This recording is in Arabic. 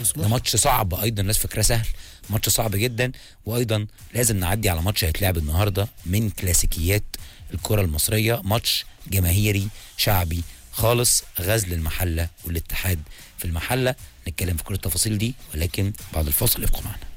ده ماتش صعب ايضا، الناس فاكراه سهل، ماتش صعب جدا. وايضا لازم نعدي على ماتش هيتلعب النهارده من كلاسيكيات الكره المصريه، ماتش جماهيري شعبي خالص، غزل المحله والاتحاد في المحله. نتكلم في كل التفاصيل دي ولكن بعد الفاصل ابقوا معنا.